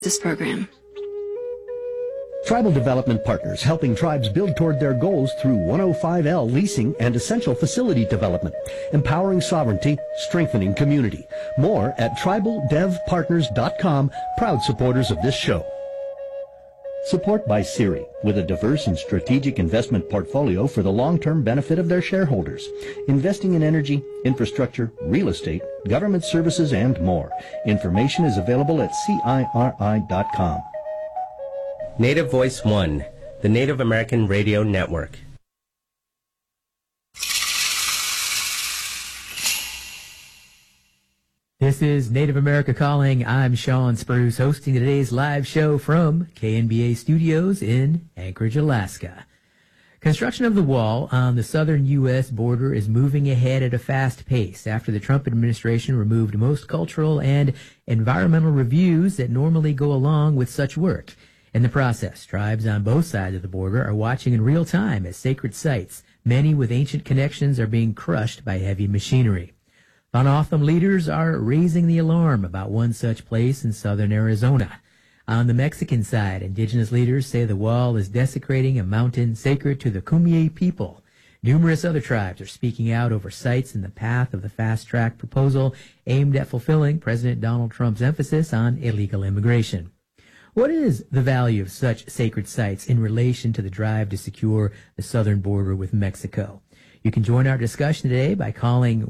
this program. Tribal Development Partners, helping tribes build toward their goals through 105L leasing and essential facility development, empowering sovereignty, strengthening community. More at tribaldevpartners.com, proud supporters of this show. Support by Siri, with a diverse and strategic investment portfolio for the long-term benefit of their shareholders. Investing in energy, infrastructure, real estate, government services, and more. Information is available at CIRI.com. Native Voice One, the Native American Radio Network. This is Native America Calling. I'm Sean Spruce, hosting today's live show from KNBA Studios in Anchorage, Alaska. Construction of the wall on the southern U.S. border is moving ahead at a fast pace after the Trump administration removed most cultural and environmental reviews that normally go along with such work. In the process, tribes on both sides of the border are watching in real time as sacred sites, many with ancient connections, are being crushed by heavy machinery. Van-Otham leaders are raising the alarm about one such place in southern Arizona. On the Mexican side, indigenous leaders say the wall is desecrating a mountain sacred to the Kumeyaay people. Numerous other tribes are speaking out over sites in the path of the fast-track proposal aimed at fulfilling President Donald Trump's emphasis on illegal immigration. What is the value of such sacred sites in relation to the drive to secure the southern border with Mexico? You can join our discussion today by calling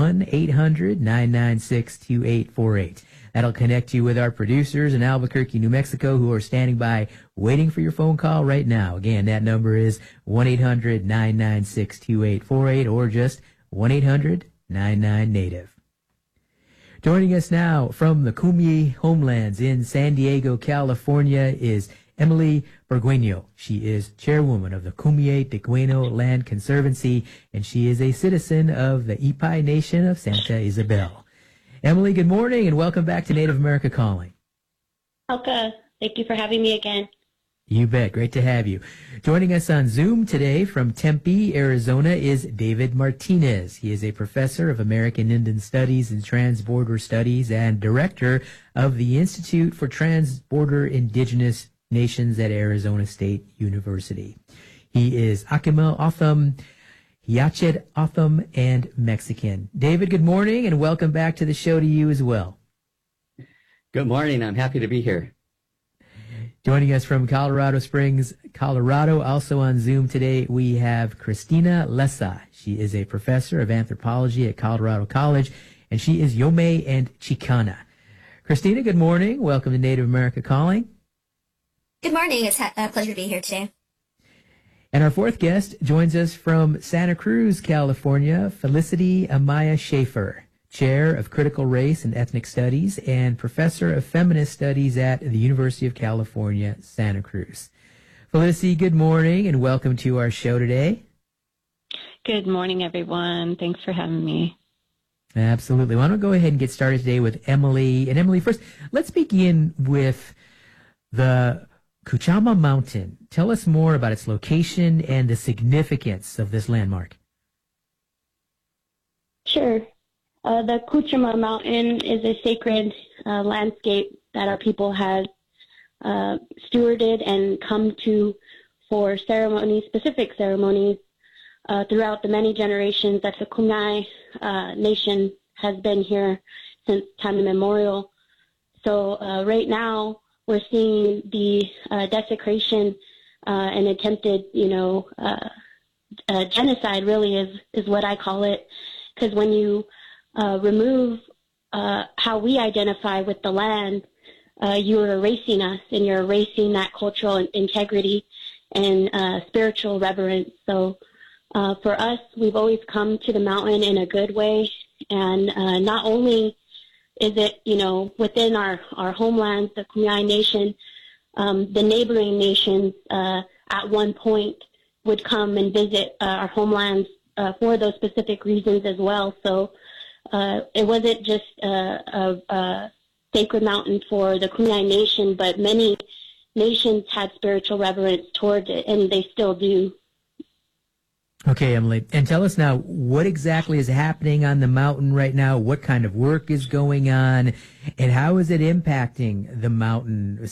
1-800-996-2848. That'll connect you with our producers in Albuquerque, New Mexico, who are standing by waiting for your phone call right now. Again, that number is 1-800-996-2848 or just 1-800-99-NATIVE. Joining us now from the Kumeyaay homelands in San Diego, California is Emily Burgueño. She is chairwoman of the Kumeyaay Tegueno Land Conservancy, and she is a citizen of the Ipai Nation of Santa Isabel. Emily, good morning, and welcome back to Native America Calling. Alka, thank you for having me again. You bet. Great to have you. Joining us on Zoom today from Tempe, Arizona is David Martinez. He is a professor of American Indian Studies and Transborder Studies and director of the Institute for Transborder Indigenous Nations at Arizona State University. He is Akimel Otham, Hyachet Otham, and Mexican. David, good morning, and welcome back to the show to you as well. Good morning. I'm happy to be here. Joining us from Colorado Springs, Colorado, also on Zoom today, we have Christina Lessa. She is a professor of anthropology at Colorado College, and she is Yome and Chicana. Christina, good morning. Welcome to Native America Calling. Good morning. It's a pleasure to be here today. And our fourth guest joins us from Santa Cruz, California, Felicity Amaya Schaefer, Chair of Critical Race and Ethnic Studies and Professor of Feminist Studies at the University of California, Santa Cruz. Felicity, good morning and welcome to our show today. Good morning, everyone. Thanks for having me. Absolutely. Why don't we go ahead and get started today with Emily. And Emily, first, let's begin with the Kuchama Mountain. Tell us more about its location and the significance of this landmark. Sure. The Kuchama Mountain is a sacred landscape that our people has stewarded and come to for ceremonies, specific ceremonies, throughout the many generations that the Kumeyaay Nation has been here since time immemorial. So right now we're seeing the desecration and attempted, genocide really is what I call it, because when you remove how we identify with the land, you're erasing us, and you're erasing that cultural integrity and spiritual reverence. So for us, we've always come to the mountain in a good way, and not only is it, within our homelands, the Kumeyaay Nation, the neighboring nations at one point would come and visit our homelands for those specific reasons as well. So it wasn't just a sacred mountain for the Kumeyaay Nation, but many nations had spiritual reverence towards it, and they still do. Okay, Emily, and tell us now, what exactly is happening on the mountain right now? What kind of work is going on, and how is it impacting the mountain,